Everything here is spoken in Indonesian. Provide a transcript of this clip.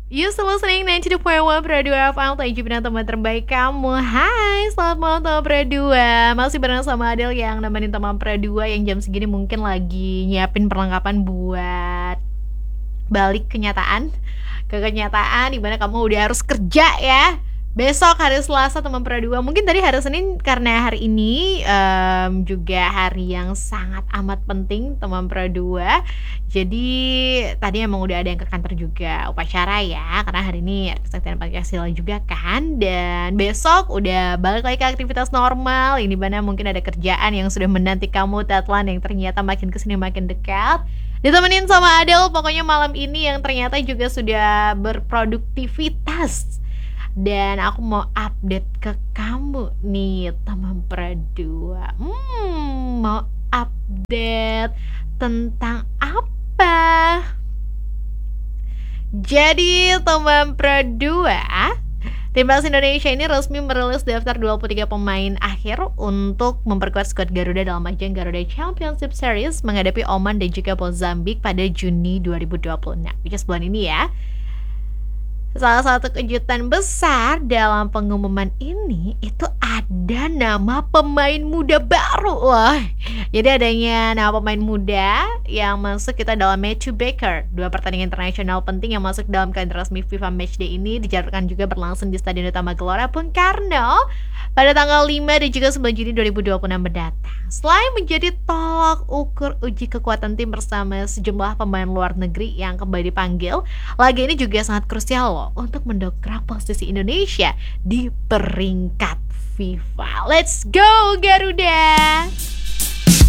You still listening 92.1 Pro 2 FM. Thank you teman terbaik kamu. Hai, selamat malam teman Pro 2. Masih bareng sama Adel yang nemenin teman Pro 2 yang jam segini mungkin lagi nyiapin perlengkapan buat balik kenyataan. Ke kenyataan dimana kamu udah harus kerja ya. Besok hari Selasa teman Pro 2. Mungkin tadi hari Senin karena hari ini juga hari yang sangat amat penting teman Pro 2. Jadi tadi emang udah ada yang ke kantor juga upacara ya, karena hari ini Kesaktian Pancasila juga kan. Dan besok udah balik lagi ke aktivitas normal. Ini mana mungkin ada kerjaan yang sudah menanti kamu, deadline yang ternyata makin kesini makin dekat. Ditemenin sama Adel pokoknya malam ini yang ternyata juga sudah berproduktivitas. Dan aku mau update ke kamu nih teman Pradua. Mau update tentang apa? Jadi teman Pradua, Timnas Indonesia ini resmi merilis daftar 23 pemain akhir untuk memperkuat skuad Garuda dalam ajang Garuda Championship Series menghadapi Oman dan juga Mozambik pada Juni 2020. Nah, which is bulan ini ya. Salah satu kejutan besar dalam pengumuman ini itu ada nama pemain muda baru loh. Jadi adanya nama pemain muda yang masuk kita dalam Matthew Baker. 2 pertandingan internasional penting yang masuk dalam kalender resmi FIFA Matchday ini dijadwalkan juga berlangsung di Stadion Utama Gelora Bung Karno pada tanggal 5 dan juga 9 Juni 2026 mendatang. Selain menjadi tolak ukur uji kekuatan tim bersama sejumlah pemain luar negeri yang kembali dipanggil, laga ini juga sangat krusial loh untuk mendongkrak posisi Indonesia di peringkat FIFA. Let's go Garuda!